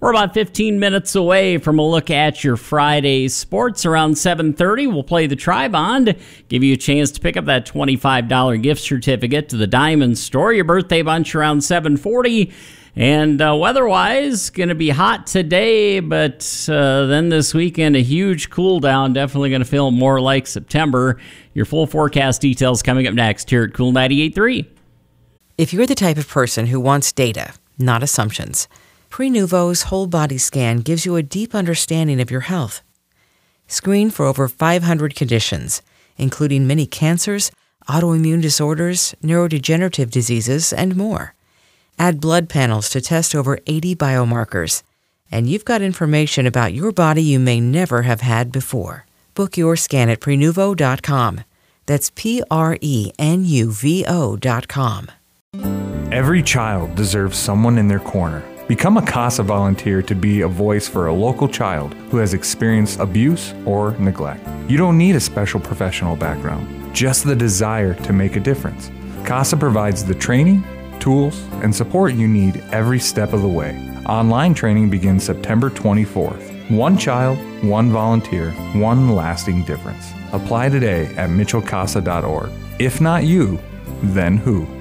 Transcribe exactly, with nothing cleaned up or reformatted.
We're about fifteen minutes away from a look at your Friday sports. Around seven thirty, we'll play the Tri-Bond, give you a chance to pick up that twenty-five dollars gift certificate to the Diamond Store. Your birthday bunch around seven forty. And uh, weather-wise, going to be hot today, but uh, then this weekend, a huge cool down. Definitely going to feel more like September. Your full forecast details coming up next here at Cool ninety-eight point three. If you're the type of person who wants data, not assumptions, Prenuvo's whole body scan gives you a deep understanding of your health. Screen for over five hundred conditions, including many cancers, autoimmune disorders, neurodegenerative diseases, and more. Add blood panels to test over eighty biomarkers, and you've got information about your body you may never have had before. Book your scan at Prenuvo dot com. That's P R E N U V O dot com. Every child deserves someone in their corner. Become a CASA volunteer to be a voice for a local child who has experienced abuse or neglect. You don't need a special professional background, just the desire to make a difference. CASA provides the training, tools, and support you need every step of the way. Online training begins September twenty-fourth. One child, one volunteer, one lasting difference. Apply today at mitchell casa dot org. If not you, then who?